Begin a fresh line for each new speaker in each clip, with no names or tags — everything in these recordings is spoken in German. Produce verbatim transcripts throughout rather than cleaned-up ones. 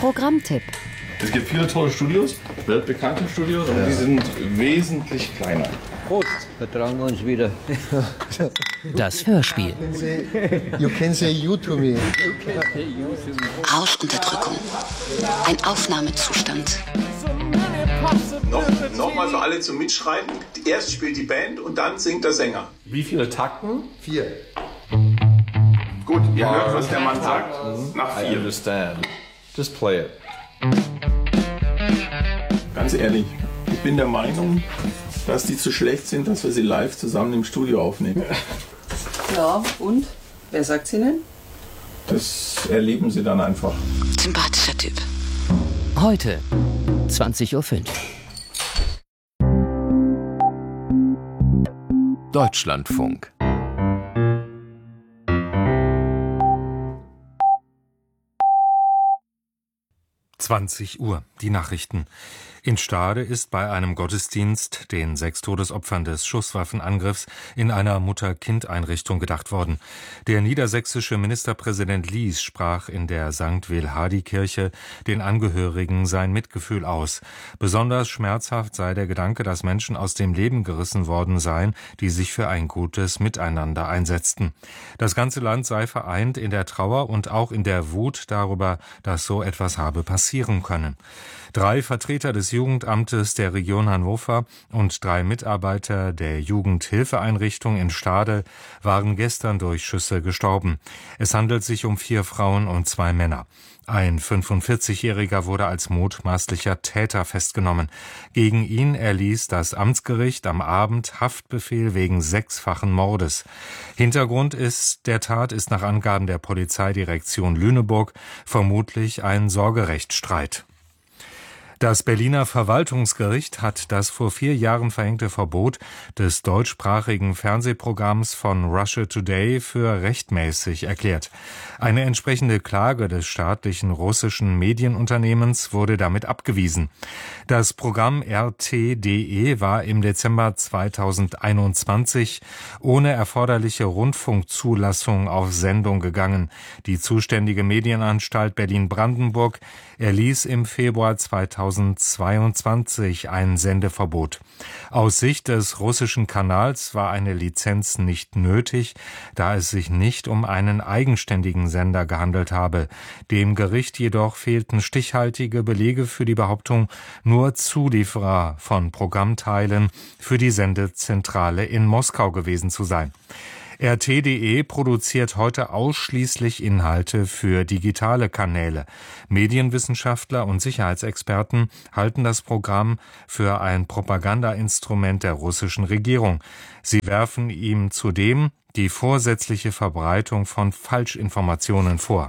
Programmtipp.
Es gibt viele tolle Studios, weltbekannte Studios, aber ja. die sind wesentlich kleiner.
Prost, vertragen wir uns wieder.
Das Hörspiel.
You can say you to me.
Rauschunterdrückung. Ein Aufnahmezustand.
Noch, noch mal für alle zum Mitschreiben. Erst spielt die Band und dann singt der Sänger.
Wie viele Takten?
Vier.
Gut, ihr hört, was der Mann sagt. Nach vier.
I understand. Just play it.
Ganz ehrlich, ich bin der Meinung, dass die zu schlecht sind, dass wir sie live zusammen im Studio aufnehmen.
Ja, und? Wer sagt's Ihnen?
Das erleben Sie dann einfach.
Sympathischer Typ.
Heute, zwanzig Uhr fünf. Deutschlandfunk.
zwanzig Uhr, die Nachrichten. In Stade ist bei einem Gottesdienst den sechs Todesopfern des Schusswaffenangriffs in einer Mutter-Kind-Einrichtung gedacht worden. Der niedersächsische Ministerpräsident Lies sprach in der Sankt Wilhardi-Kirche den Angehörigen sein Mitgefühl aus. Besonders schmerzhaft sei der Gedanke, dass Menschen aus dem Leben gerissen worden seien, die sich für ein gutes Miteinander einsetzten. Das ganze Land sei vereint in der Trauer und auch in der Wut darüber, dass so etwas habe passieren können. Drei Vertreter des Jugendamtes der Region Hannover und drei Mitarbeiter der Jugendhilfeeinrichtung in Stade waren gestern durch Schüsse gestorben. Es handelt sich um vier Frauen und zwei Männer. Ein fünfundvierzigjähriger wurde als mutmaßlicher Täter festgenommen. Gegen ihn erließ das Amtsgericht am Abend Haftbefehl wegen sechsfachen Mordes. Hintergrund ist der Tat ist nach Angaben der Polizeidirektion Lüneburg vermutlich ein Sorgerechtsstreit. Das Berliner Verwaltungsgericht hat das vor vier Jahren verhängte Verbot des deutschsprachigen Fernsehprogramms von Russia Today für rechtmäßig erklärt. Eine entsprechende Klage des staatlichen russischen Medienunternehmens wurde damit abgewiesen. Das Programm R T D E war im Dezember zweitausendeinundzwanzig ohne erforderliche Rundfunkzulassung auf Sendung gegangen. Die zuständige Medienanstalt Berlin-Brandenburg erließ im Februar zweitausendzweiundzwanzig ein Sendeverbot. Aus Sicht des russischen Kanals war eine Lizenz nicht nötig, da es sich nicht um einen eigenständigen Sender gehandelt habe. Dem Gericht jedoch fehlten stichhaltige Belege für die Behauptung, nur Zulieferer von Programmteilen für die Sendezentrale in Moskau gewesen zu sein. R T D E produziert heute ausschließlich Inhalte für digitale Kanäle. Medienwissenschaftler und Sicherheitsexperten halten das Programm für ein Propagandainstrument der russischen Regierung. Sie werfen ihm zudem die vorsätzliche Verbreitung von Falschinformationen vor.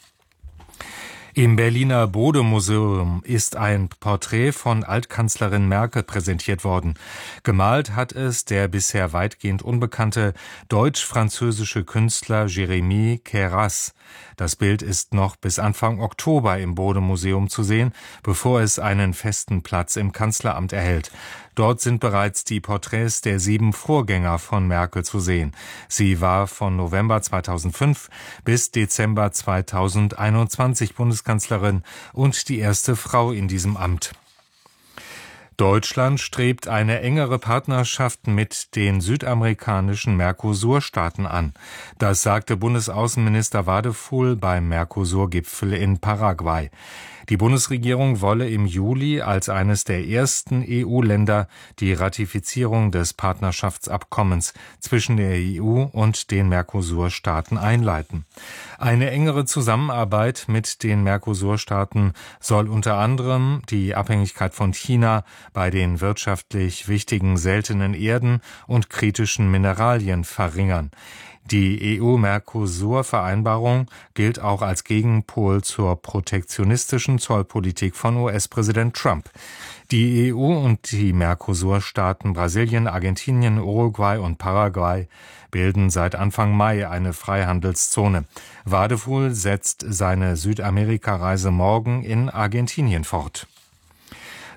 Im Berliner Bode-Museum ist ein Porträt von Altkanzlerin Merkel präsentiert worden. Gemalt hat es der bisher weitgehend unbekannte deutsch-französische Künstler Jérémy Queyras. Das Bild ist noch bis Anfang Oktober im Bode-Museum zu sehen, bevor es einen festen Platz im Kanzleramt erhält. Dort sind bereits die Porträts der sieben Vorgänger von Merkel zu sehen. Sie war von November zweitausendfünf bis Dezember zweitausendeinundzwanzig Bundeskanzlerin und die erste Frau in diesem Amt. Deutschland strebt eine engere Partnerschaft mit den südamerikanischen Mercosur-Staaten an. Das sagte Bundesaußenminister Wadefuhl beim Mercosur-Gipfel in Paraguay. Die Bundesregierung wolle im Juli als eines der ersten E U-Länder die Ratifizierung des Partnerschaftsabkommens zwischen der E U und den Mercosur-Staaten einleiten. Eine engere Zusammenarbeit mit den Mercosur-Staaten soll unter anderem die Abhängigkeit von China bei den wirtschaftlich wichtigen seltenen Erden und kritischen Mineralien verringern. Die E U-Mercosur-Vereinbarung gilt auch als Gegenpol zur protektionistischen Zollpolitik von U S-Präsident Trump. Die E U und die Mercosur-Staaten Brasilien, Argentinien, Uruguay und Paraguay bilden seit Anfang Mai eine Freihandelszone. Wadefuhl setzt seine Südamerika-Reise morgen in Argentinien fort.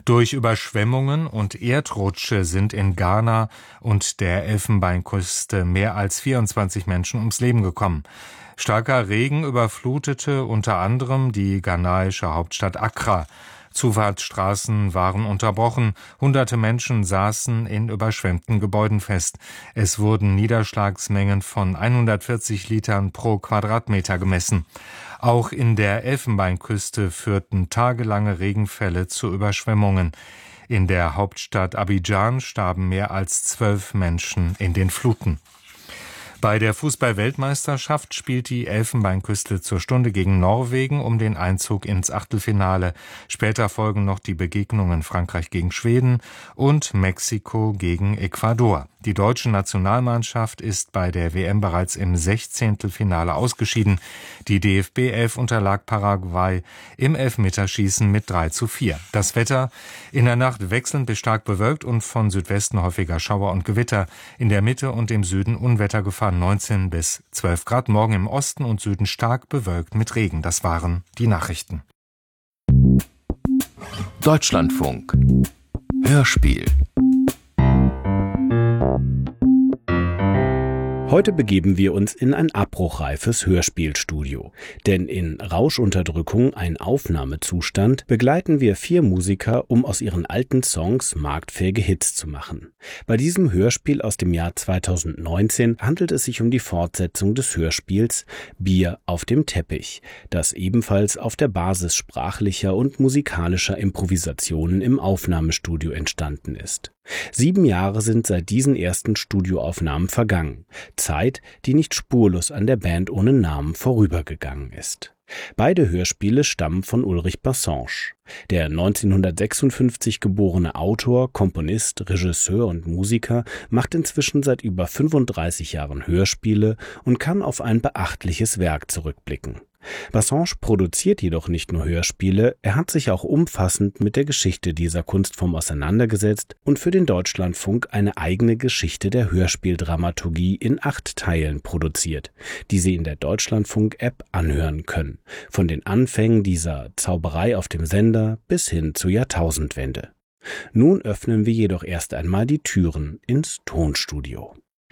Durch Überschwemmungen und Erdrutsche sind in Ghana und der Elfenbeinküste mehr als vierundzwanzig Menschen ums Leben gekommen. Starker Regen überflutete unter anderem die ghanaische Hauptstadt Accra. Zufahrtsstraßen waren unterbrochen. Hunderte Menschen saßen in überschwemmten Gebäuden fest. Es wurden Niederschlagsmengen von hundertvierzig Litern pro Quadratmeter gemessen. Auch in der Elfenbeinküste führten tagelange Regenfälle zu Überschwemmungen. In der Hauptstadt Abidjan starben mehr als zwölf Menschen in den Fluten. Bei der Fußball-Weltmeisterschaft spielt die Elfenbeinküste zur Stunde gegen Norwegen um den Einzug ins Achtelfinale. Später folgen noch die Begegnungen Frankreich gegen Schweden und Mexiko gegen Ecuador. Die deutsche Nationalmannschaft ist bei der W M bereits im Sechzehntelfinale ausgeschieden. Die D F B elf unterlag Paraguay im Elfmeterschießen mit drei zu vier. Das Wetter: in der Nacht wechselnd bis stark bewölkt und von Südwesten häufiger Schauer und Gewitter. In der Mitte und im Süden Unwettergefahr neunzehn bis zwölf Grad. Morgen im Osten und Süden stark bewölkt mit Regen. Das waren die Nachrichten.
Deutschlandfunk. Hörspiel.
Heute begeben wir uns in ein abbruchreifes Hörspielstudio. Denn in Rauschunterdrückung, ein Aufnahmezustand, begleiten wir vier Musiker, um aus ihren alten Songs marktfähige Hits zu machen. Bei diesem Hörspiel aus dem Jahr zweitausendneunzehn handelt es sich um die Fortsetzung des Hörspiels Bier auf dem Teppich, das ebenfalls auf der Basis sprachlicher und musikalischer Improvisationen im Aufnahmestudio entstanden ist. Sieben Jahre sind seit diesen ersten Studioaufnahmen vergangen. Zeit, die nicht spurlos an der Band ohne Namen vorübergegangen ist. Beide Hörspiele stammen von Ulrich Bassange. Der neunzehnhundertsechsundfünfzig geborene Autor, Komponist, Regisseur und Musiker macht inzwischen seit über fünfunddreißig Jahren Hörspiele und kann auf ein beachtliches Werk zurückblicken. Bassange produziert jedoch nicht nur Hörspiele, er hat sich auch umfassend mit der Geschichte dieser Kunstform auseinandergesetzt und für den Deutschlandfunk eine eigene Geschichte der Hörspieldramaturgie in acht Teilen produziert, die Sie in der Deutschlandfunk-App anhören können, von den Anfängen dieser Zauberei auf dem Sender bis hin zur Jahrtausendwende. Nun öffnen wir jedoch erst einmal die Türen ins Tonstudio.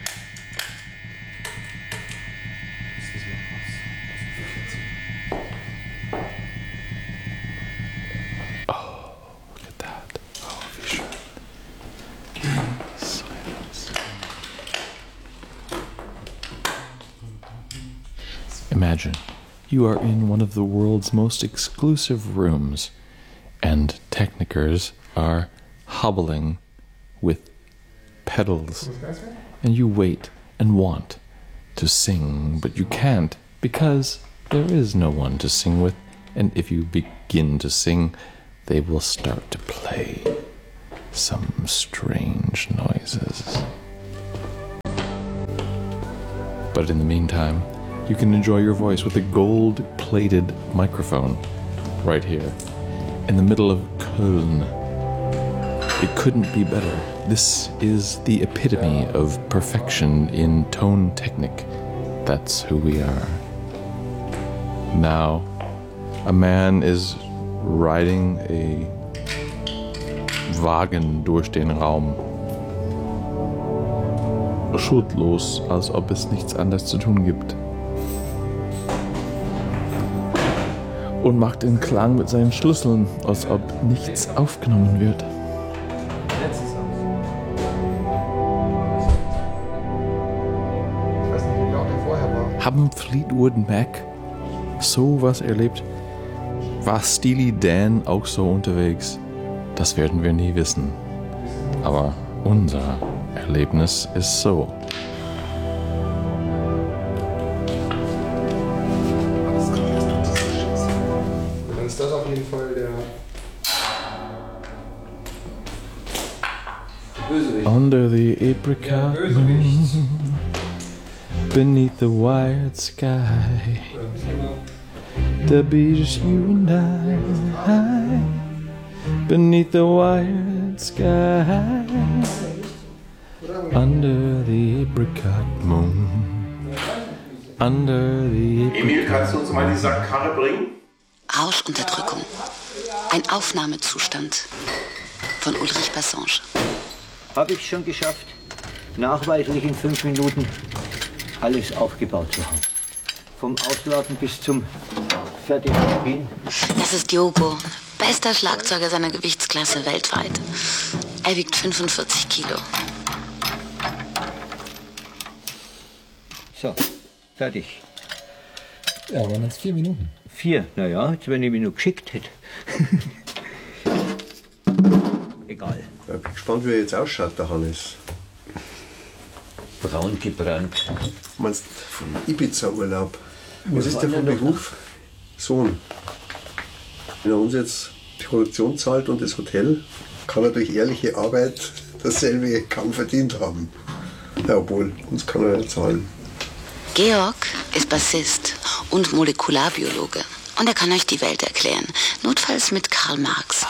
Imagine you are in one of the world's most exclusive rooms, and Technikers are hobbling with pedals, and you wait and want to sing, but you can't because there is no one to sing with, and if you begin to sing, they will start to play some strange noises. But in the meantime, you can enjoy your voice with a gold-plated microphone right here in the middle of Köln. It couldn't be better. This is the epitome of perfection in Tontechnik. That's who we are. Now, a man is riding a Wagen durch den Raum. Schuldlos, als ob es nichts anderes zu tun gibt. Und macht den Klang mit seinen Schlüsseln, als ob nichts aufgenommen wird. Haben Fleetwood Mac so was erlebt? War Steely Dan auch so unterwegs? Das werden wir nie wissen. Aber unser Erlebnis ist so.
Dann ist das auf jeden Fall der
Under the apricot moon, beneath the wired sky, the beach you and I, beneath the wired sky, under the apricot moon, under the apricot.
Emil, kannst du uns mal die Sackkarre bringen?
Rauschunterdrückung. Ein Aufnahmezustand. von Ulrich Bassange.
Habe ich schon geschafft, nachweislich in fünf Minuten alles aufgebaut zu haben. Vom Ausladen bis zum fertigen Spielen.
Das ist Diogo, bester Schlagzeuger seiner Gewichtsklasse weltweit. Er wiegt fünfundvierzig Kilo.
So, fertig.
Ja, waren jetzt vier Minuten.
Vier, naja, jetzt wenn ich mich noch geschickt hätte. Egal.
Ich bin gespannt, wie er jetzt ausschaut, der Hannes.
Braun gebrannt.
Du meinst vom Ibiza-Urlaub. Was ist der von Beruf? Sohn. Wenn er uns jetzt die Produktion zahlt und das Hotel, kann er durch ehrliche Arbeit dasselbe kaum verdient haben. Ja, obwohl, uns kann er nicht zahlen.
Georg ist Bassist und Molekularbiologe. Und er kann euch die Welt erklären. Notfalls mit Karl Marx.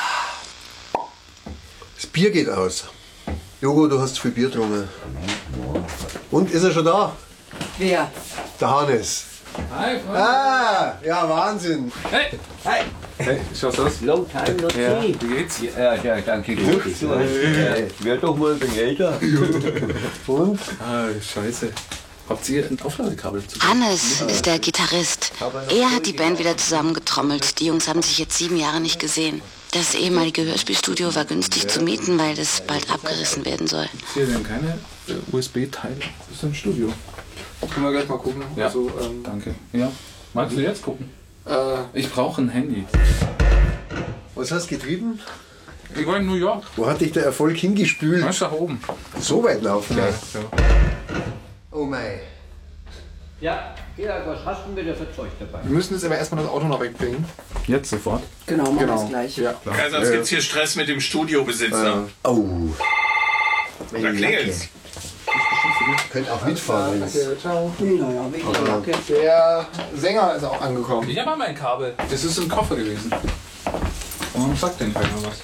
Das Bier geht aus. Jogo, du hast viel Bier getrunken. Und, ist er schon da?
Wer?
Der Hannes.
Hi, Freunde.
Ah, ja, Wahnsinn.
Hey.
Hi.
Hey, schaut's aus?
Long time no
Ja,
see.
wie geht's?
Ja, ja, danke gut. Du hast, äh, wär doch mal ein bisschen älter.
Und?
Ah, scheiße. Habt ihr ein Aufladekabel zu?
Hannes ist der Gitarrist. Er hat die Band wieder zusammengetrommelt. Die Jungs haben sich jetzt sieben Jahre nicht gesehen. Das ehemalige Hörspielstudio war günstig zu mieten, weil das bald abgerissen werden soll.
Hier sind keine äh, U S B-Teile. Das ist ein Studio.
Können wir gleich mal gucken?
Ja,
Also, ähm,
danke. Ja. Magst du jetzt gucken? Äh, ich brauche ein Handy.
was hast du getrieben?
Ich war in New York.
Wo hat dich der Erfolg hingespült?
Weißt du, nach oben.
So weit laufen gleich.
so.
Oh mei.
Ja, Georg, was hast du denn wieder für Zeug dabei?
Wir müssen jetzt aber erstmal das Auto noch wegbringen.
Jetzt sofort.
Genau, machen wir
Genau.
das gleich.
Ja.
Ja, sonst gibt's hier Stress mit dem Studiobesitzer.
Oh.
Da klingelt's.
Könnt auch mitfahren. wenn es-
Danke, ciao.
Naja, wegen der Jacke.
Der Sänger ist auch angekommen.
Ich habe mal mein Kabel. Das ist im Koffer gewesen. Warum sagt denn keiner was?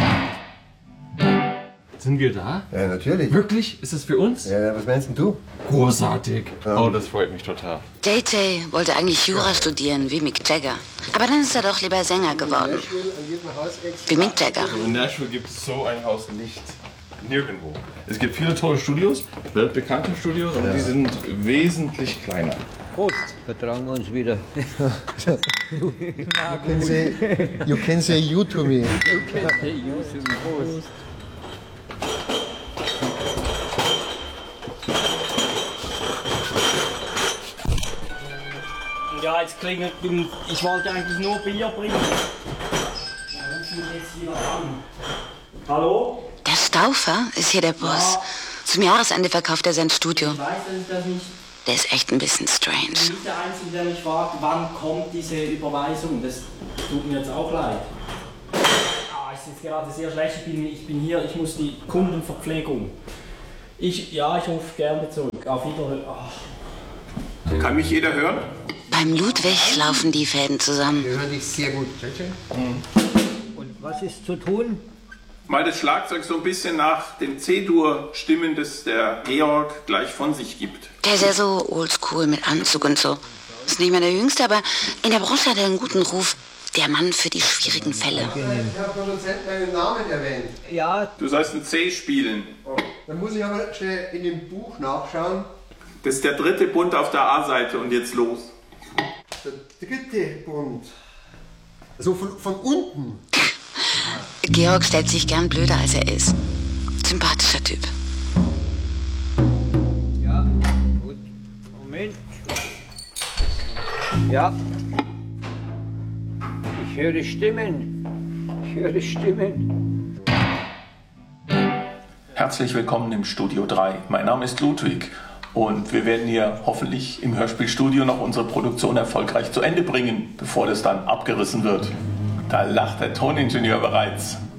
Sind wir da?
Ja, natürlich.
Wirklich? Ist das für uns?
Ja, was meinst denn du?
Großartig. Oh, das freut mich total.
J J wollte eigentlich Jura studieren, wie Mick Jagger. Aber dann ist er doch lieber Sänger geworden. Wie Mick Jagger.
In Nashville gibt es so ein Haus nicht. Nirgendwo. Es gibt viele tolle Studios, weltbekannte Studios, aber die sind wesentlich kleiner.
Prost, vertragen wir uns wieder.
You can say, you can say you to me.
Prost.
Ja, jetzt klingelt, ich wollte eigentlich nur Bier bringen. Ja, rufen wir jetzt wieder an. Hallo?
Der Stauffer ist hier der Boss. Zum Jahresende verkauft er sein Studio.
Ich weiß, dass ich das nicht.
Der ist echt ein bisschen strange.
Ich bin nicht der Einzige, der mich fragt, wann kommt diese Überweisung. Das tut mir jetzt auch leid. Ah, ist jetzt gerade sehr schlecht. Ich bin, ich bin hier, ich muss die Kundenverpflegung. Ich, ja, ich rufe gerne zurück. Auf Wiederhören. Ah.
Kann mich jeder hören?
Beim Ludwig laufen die Fäden zusammen.
Wir hören dich sehr gut.
Und was ist zu tun?
Mal das Schlagzeug so ein bisschen nach den C-Dur-Stimmen, das der Georg gleich von sich gibt.
Der ist ja so oldschool mit Anzug und so. Ist nicht mehr der Jüngste, aber in der Branche hat er einen guten Ruf. Der Mann für die schwierigen Fälle.
Der Produzent meinen Namen erwähnt.
Ja.
Du sollst ein C spielen.
Oh. Dann muss ich aber schnell in dem Buch nachschauen.
Das ist der dritte Bund auf der A-Seite und jetzt los.
Der dritte Bund. So von, von unten.
Georg stellt sich gern blöder, als er ist. Sympathischer Typ.
Ja, gut. Moment. Ja. Ich höre Stimmen. Ich höre Stimmen.
Herzlich willkommen im Studio drei. Mein Name ist Ludwig und wir werden hier hoffentlich im Hörspielstudio noch unsere Produktion erfolgreich zu Ende bringen, bevor das dann abgerissen wird. Da lacht der Toningenieur bereits.